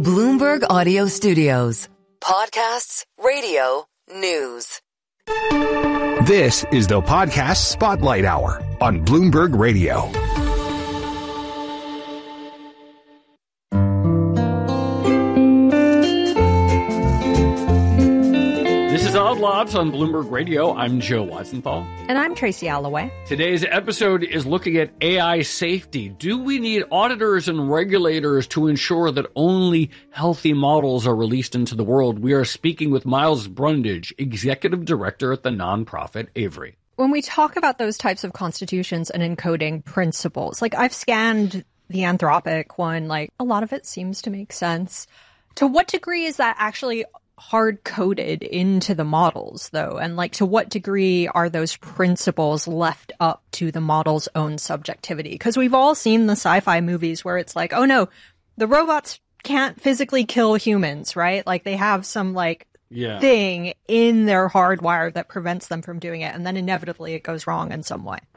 Bloomberg Audio Studios. Podcasts, radio, news. This is the Podcast Spotlight Hour on Bloomberg Radio. This is Odd Lots on Bloomberg Radio. I'm Joe Weisenthal. And I'm Tracy Alloway. Today's episode is looking at AI safety. Do we need auditors and regulators to ensure that only healthy models are released into the world? We are speaking with Miles Brundage, Executive Director at the nonprofit Avery. When we talk about those types of constitutions and encoding principles, like I've scanned the Anthropic one, like a lot of it seems to make sense. To what degree is that actually hard-coded into the models, though? And like, to what degree are those principles left up to the model's own subjectivity? Because we've all seen the sci-fi movies where it's like, oh no, the robots can't physically kill humans, right? Like they have some thing in their hardwire that prevents them from doing it. And then inevitably it goes wrong in some way.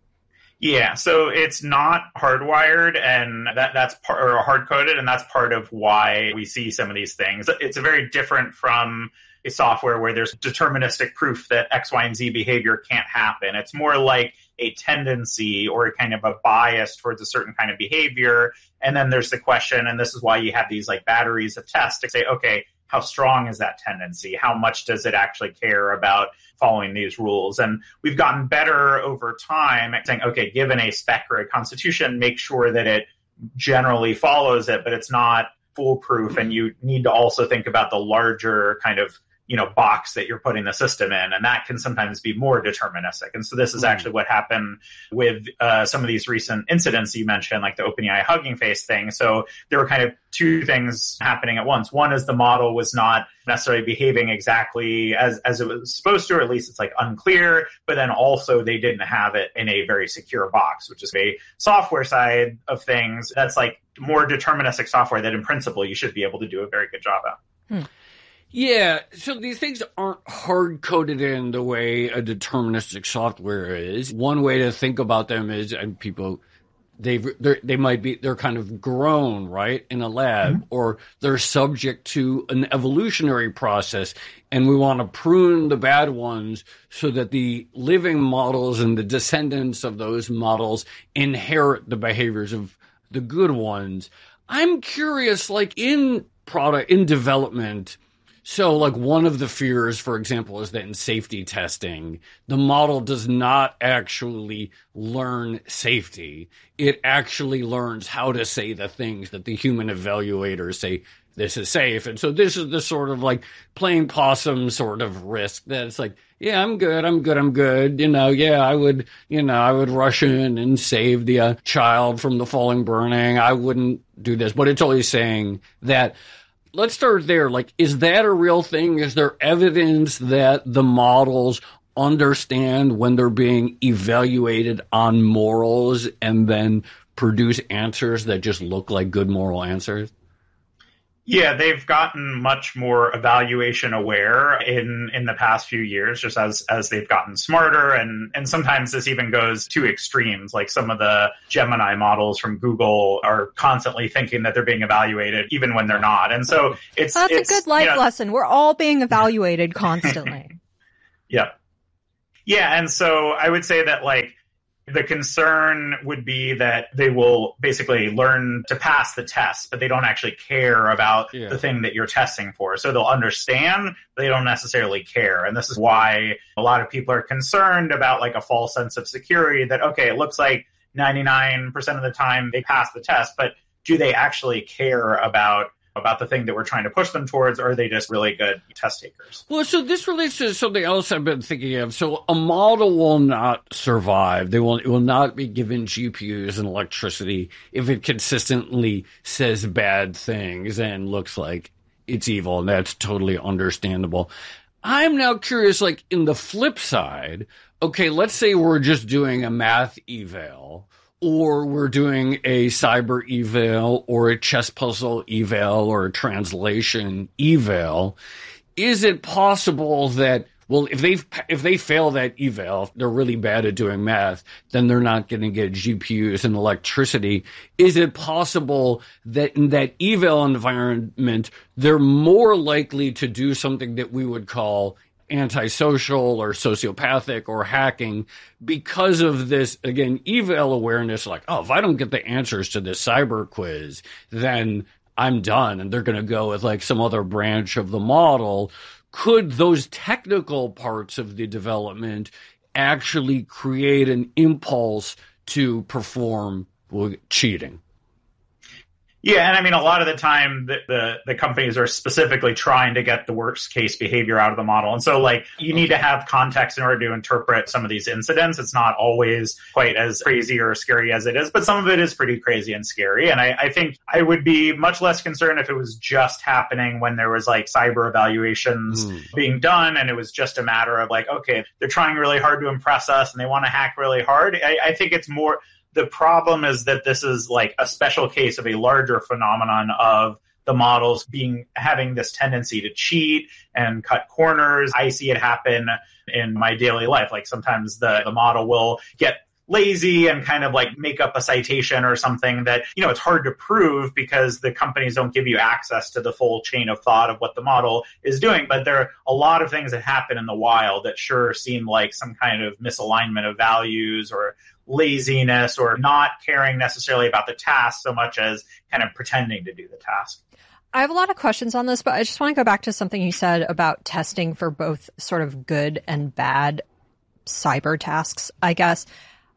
Yeah, so it's not hardwired, and that's or hard-coded, and that's part of why we see some of these things. It's very different from a software where there's deterministic proof that X, Y, and Z behavior can't happen. It's more like a tendency or a kind of a bias towards a certain kind of behavior. And then there's the question, and this is why you have these like batteries of tests to say, okay, how strong is that tendency? How much does it actually care about following these rules? And we've gotten better over time at saying, okay, given a spec or a constitution, make sure that it generally follows it, but it's not foolproof. And you need to also think about the larger kind of box that you're putting the system in, and that can sometimes be more deterministic. And so this is actually what happened with some of these recent incidents you mentioned, like the OpenAI Hugging Face thing. So there were kind of two things happening at once. One is the model was not necessarily behaving exactly as it was supposed to, or at least it's like unclear, but then also they didn't have it in a very secure box, which is a software side of things. That's like more deterministic software that in principle you should be able to do a very good job at. Yeah, so these things aren't hard-coded in the way a deterministic software is. One way to think about them is, and people, they're kind of grown, right, in a lab, or they're subject to an evolutionary process, and we want to prune the bad ones so that the living models and the descendants of those models inherit the behaviors of the good ones. I'm curious, like in development. So, like, one of the fears, for example, is that in safety testing, the model does not actually learn safety. It actually learns how to say the things that the human evaluators say this is safe. And so this is the sort of, like, playing possum sort of risk that it's like, yeah, I'm good. I would rush in and save the child from the falling burning. I wouldn't do this. But it's always saying that. Let's start there. Like, is that a real thing? Is there evidence that the models understand when they're being evaluated on morals and then produce answers that just look like good moral answers? Yeah, they've gotten much more evaluation aware in the past few years, just as they've gotten smarter. And sometimes this even goes to extremes, like some of the Gemini models from Google are constantly thinking that they're being evaluated even when they're not. And so it's a good life lesson. We're all being evaluated constantly. Yeah. Yeah. And so I would say that the concern would be that they will basically learn to pass the test, but they don't actually care about the thing that you're testing for. So they'll understand, but they don't necessarily care. And this is why a lot of people are concerned about like a false sense of security that, okay, it looks like 99% of the time they pass the test, but do they actually care about the thing that we're trying to push them towards, or are they just really good test takers? Well, so this relates to something else I've been thinking of. So a model will not survive. It will not be given GPUs and electricity if it consistently says bad things and looks like it's evil, and that's totally understandable. I'm now curious, like in the flip side, okay, let's say we're just doing a math eval, or we're doing a cyber eval, or a chess puzzle eval, or a translation eval. Is it possible that Well, if they fail that eval, they're really bad at doing math, then they're not going to get GPUs and electricity. Is it possible that in that eval environment, they're more likely to do something that we would call antisocial or sociopathic or hacking because of this, again, eval awareness, like, oh, if I don't get the answers to this cyber quiz, then I'm done, and they're going to go with like some other branch of the model. Could those technical parts of the development actually create an impulse to perform cheating? Yeah, and I mean, a lot of the time, the companies are specifically trying to get the worst case behavior out of the model. And so, like, you need to have context in order to interpret some of these incidents. It's not always quite as crazy or scary as it is, but some of it is pretty crazy and scary. And I think I would be much less concerned if it was just happening when there was, like, cyber evaluations being done, and it was just a matter of, like, okay, they're trying really hard to impress us, and they want to hack really hard. I think it's more... The problem is that this is like a special case of a larger phenomenon of the models having this tendency to cheat and cut corners. I see it happen in my daily life. Like sometimes the model will get lazy and kind of like make up a citation or something that, you know, it's hard to prove because the companies don't give you access to the full chain of thought of what the model is doing. But there are a lot of things that happen in the wild that sure seem like some kind of misalignment of values or laziness or not caring necessarily about the task so much as kind of pretending to do the task. I have a lot of questions on this, but I just want to go back to something you said about testing for both sort of good and bad cyber tasks, I guess.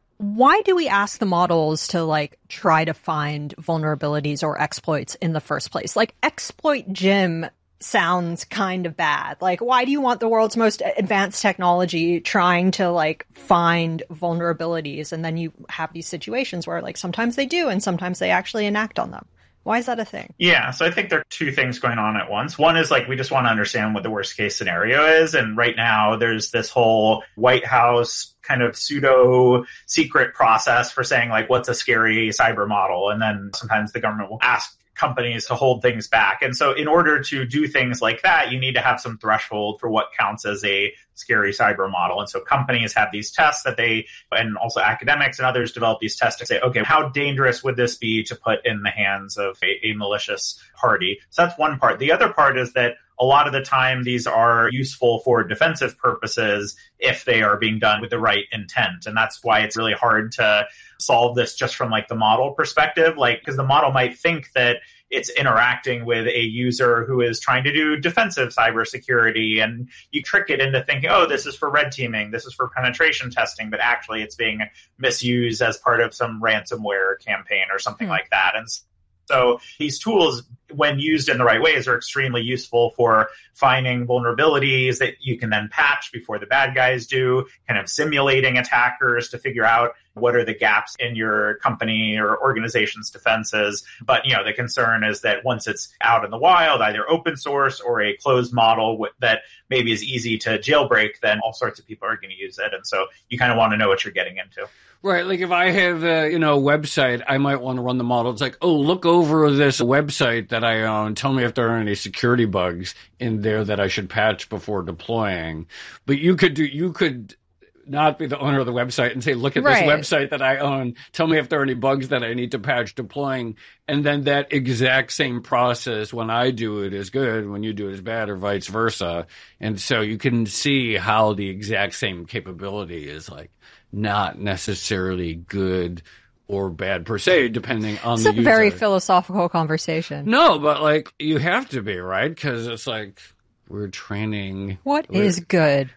Why do we ask the models to like try to find vulnerabilities or exploits in the first place? Like exploit Jim sounds kind of bad. Like, why do you want the world's most advanced technology trying to like find vulnerabilities? And then you have these situations where like sometimes they do and sometimes they actually enact on them. Why is that a thing? Yeah, so I think there are two things going on at once. One is like we just want to understand what the worst case scenario is. And right now there's this whole White House kind of pseudo secret process for saying like, what's a scary cyber model? And then sometimes the government will ask companies to hold things back. And so in order to do things like that, you need to have some threshold for what counts as a scary cyber model. And so companies have these tests that and also academics and others develop these tests to say, okay, how dangerous would this be to put in the hands of a malicious party? So that's one part. The other part is that a lot of the time, these are useful for defensive purposes if they are being done with the right intent. And that's why it's really hard to solve this just from like the model perspective, like because the model might think that it's interacting with a user who is trying to do defensive cybersecurity, and you trick it into thinking, oh, this is for red teaming, this is for penetration testing, but actually it's being misused as part of some ransomware campaign or something like that. And so these tools, when used in the right ways, are extremely useful for finding vulnerabilities that you can then patch before the bad guys do, kind of simulating attackers to figure out what are the gaps in your company or organization's defenses. But, you know, the concern is that once it's out in the wild, either open source or a closed model that maybe is easy to jailbreak, then all sorts of people are going to use it. And so you kind of want to know what you're getting into. Right, like if I have a website, I might want to run the model. It's like, oh, look over this website that I own. Tell me if there are any security bugs in there that I should patch before deploying. But you could not be the owner of the website and say, look at this website that I own. Tell me if there are any bugs that I need to patch deploying. And then that exact same process, when I do it, is good. When you do it, is bad, or vice versa. And so you can see how the exact same capability is like not necessarily good or bad per se, depending on the user. It's a very philosophical conversation. No, but like you have to be, right? Because it's like we're training. What is good?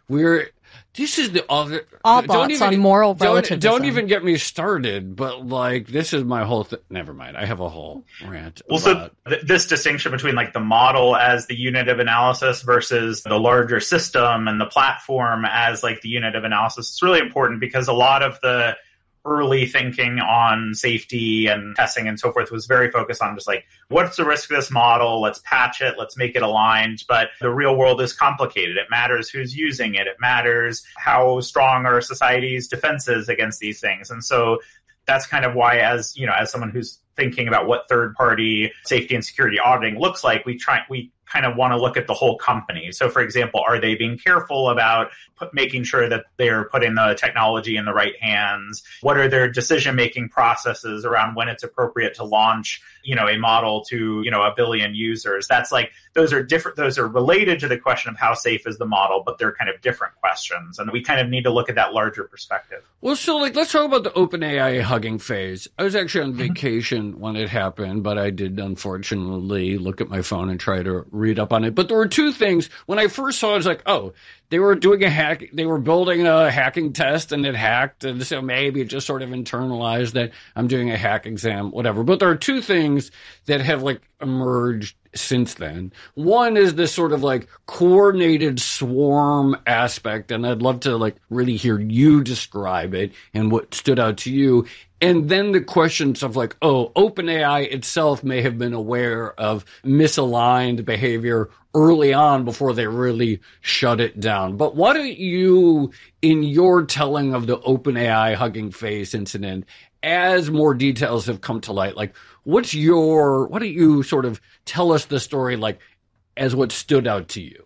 This is the other. All thoughts on moral relativism. Don't even get me started. But like, this is my whole. Never mind. I have a whole rant. Well, so this distinction between like the model as the unit of analysis versus the larger system and the platform as like the unit of analysis is really important because a lot of the early thinking on safety and testing and so forth was very focused on just like, what's the risk of this model? Let's patch it. Let's make it aligned. But the real world is complicated. It matters who's using it. It matters how strong are society's defenses against these things. And so that's kind of why, as someone who's thinking about what third-party safety and security auditing looks like, we kind of want to look at the whole company. So, for example, are they being careful about making sure that they're putting the technology in the right hands? What are their decision-making processes around when it's appropriate to launch, a model to, 1 billion users? That's like, those are different. Those are related to the question of how safe is the model, but they're kind of different questions. And we kind of need to look at that larger perspective. Well, so let's talk about the OpenAI Hugging Face. I was actually on vacation when it happened, but I did unfortunately look at my phone and try to read up on it. But there were two things. When I first saw it, I was like, oh, they were doing a hack. They were building a hacking test and it hacked. And so maybe it just sort of internalized that I'm doing a hack exam, whatever. But there are two things that have emerged since then. One is this sort of coordinated swarm aspect. And I'd love to really hear you describe it and what stood out to you. And then the questions of OpenAI itself may have been aware of misaligned behavior early on before they really shut it down. But why don't you, in your telling of the OpenAI Hugging Face incident, as more details have come to light, why don't you sort of tell us the story as what stood out to you?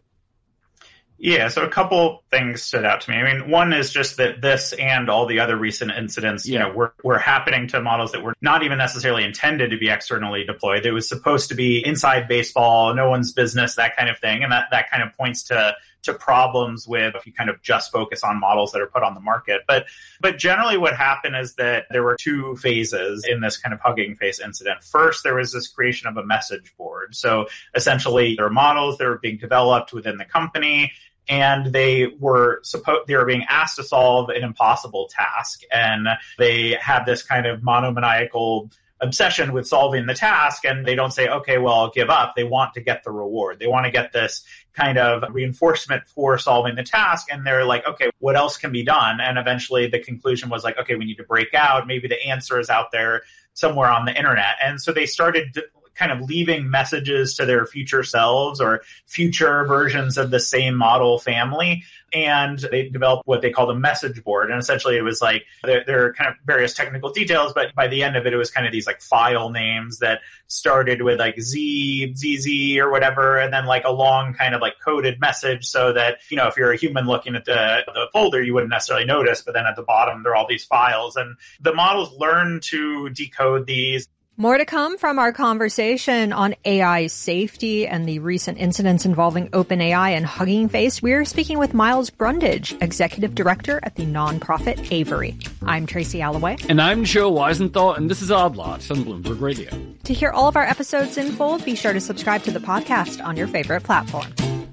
Yeah, so a couple things stood out to me. I mean, one is just that this and all the other recent incidents, were happening to models that were not even necessarily intended to be externally deployed. It was supposed to be inside baseball, no one's business, that kind of thing. And that kind of points to problems with if you kind of just focus on models that are put on the market. But generally what happened is that there were two phases in this kind of Hugging Face incident. First, there was this creation of a message board. So essentially there are models that were being developed within the company, and they were being asked to solve an impossible task. And they have this kind of monomaniacal obsession with solving the task, and they don't say, okay, well, I'll give up. They want to get the reward. They want to get this kind of reinforcement for solving the task. And they're like, okay, what else can be done? And eventually the conclusion was okay, we need to break out. Maybe the answer is out there somewhere on the internet. And so they started kind of leaving messages to their future selves or future versions of the same model family. And they developed what they called a message board. And essentially it was there are kind of various technical details, but by the end of it, it was kind of these file names that started with ZZ or whatever, and then a long kind of coded message so that, if you're a human looking at the folder, you wouldn't necessarily notice, but then at the bottom, there are all these files. And the models learn to decode these. More to come from our conversation on AI safety and the recent incidents involving OpenAI and Hugging Face. We're speaking with Miles Brundage, Executive Director at the nonprofit Avery. I'm Tracy Alloway. And I'm Joe Weisenthal, and this is Odd Lots on Bloomberg Radio. To hear all of our episodes in full, be sure to subscribe to the podcast on your favorite platform.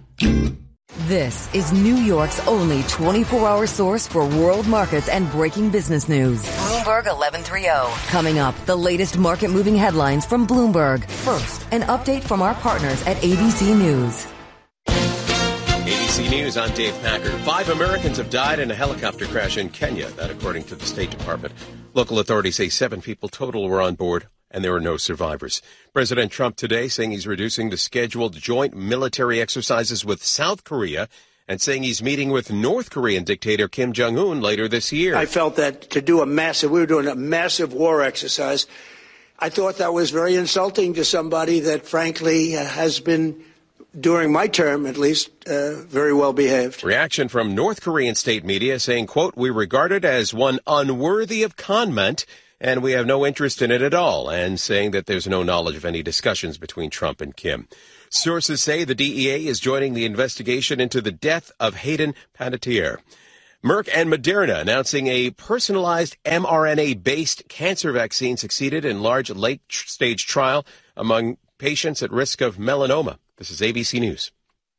This is New York's only 24-hour source for world markets and breaking business news. Bloomberg 1130. Coming up, the latest market-moving headlines from Bloomberg. First, an update from our partners at ABC News. ABC News, I'm Dave Packer. 5 Americans have died in a helicopter crash in Kenya, that according to the State Department. Local authorities say 7 people total were on board, and there are no survivors. President Trump today saying he's reducing the scheduled joint military exercises with South Korea and saying he's meeting with North Korean dictator Kim Jong-un later this year. I felt that we were doing a massive war exercise. I thought that was very insulting to somebody that, frankly, has been, during my term at least, very well behaved. Reaction from North Korean state media saying, quote, we regard it as one unworthy of comment, and we have no interest in it at all, and saying that there's no knowledge of any discussions between Trump and Kim. Sources say the DEA is joining the investigation into the death of Hayden Panettiere. Merck and Moderna announcing a personalized mRNA-based cancer vaccine succeeded in large late-stage trial among patients at risk of melanoma. This is ABC News.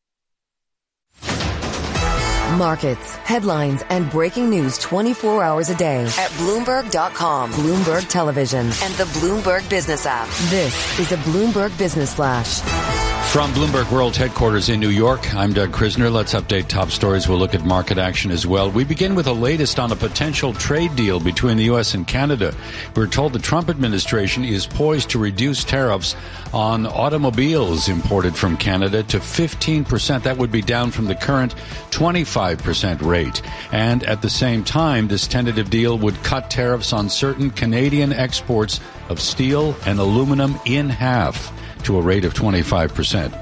Markets, headlines, and breaking news 24 hours a day at Bloomberg.com, Bloomberg Television, and the Bloomberg Business app. This is a Bloomberg Business Flash. From Bloomberg World Headquarters in New York, I'm Doug Krisner. Let's update top stories. We'll look at market action as well. We begin with the latest on a potential trade deal between the U.S. and Canada. We're told the Trump administration is poised to reduce tariffs on automobiles imported from Canada to 15%. That would be down from the current 25% rate. And at the same time, this tentative deal would cut tariffs on certain Canadian exports of steel and aluminum in half, to a rate of 25%.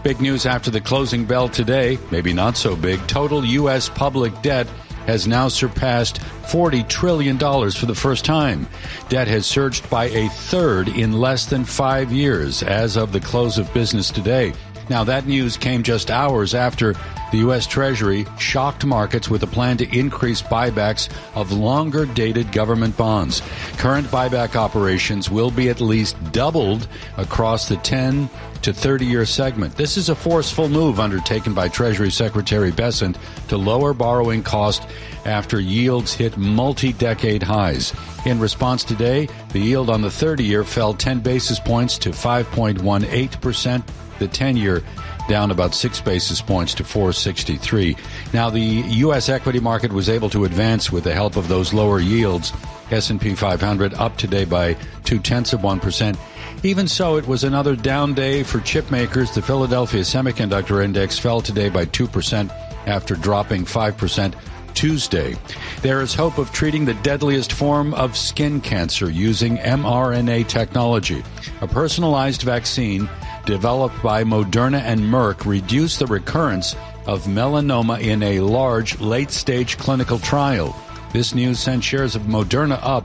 Big news after the closing bell today, maybe not so big. Total U.S. public debt has now surpassed $40 trillion for the first time. Debt has surged by a third in less than 5 years as of the close of business today. Now, that news came just hours after the U.S. Treasury shocked markets with a plan to increase buybacks of longer-dated government bonds. Current buyback operations will be at least doubled across the 10 to 30-year segment. This is a forceful move undertaken by Treasury Secretary Bessent to lower borrowing costs after yields hit multi-decade highs. In response today, the yield on the 30-year fell 10 basis points to 5.18%. The 10-year down about 6 basis points to 4.63. Now, the U.S. equity market was able to advance with the help of those lower yields. S&P 500 up today by 0.2%. Even so, it was another down day for chip makers. The Philadelphia Semiconductor Index fell today by 2% after dropping 5% Tuesday. There is hope of treating the deadliest form of skin cancer using mRNA technology. A personalized vaccine developed by Moderna and Merck reduced the recurrence of melanoma in a large late-stage clinical trial. This news sent shares of Moderna up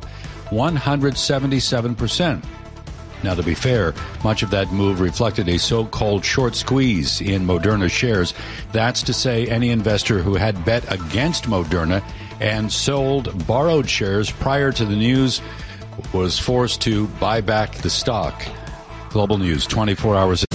177%. Now, to be fair, much of that move reflected a so-called short squeeze in Moderna shares. That's to say, any investor who had bet against Moderna and sold borrowed shares prior to the news was forced to buy back the stock. Global News, 24 hours a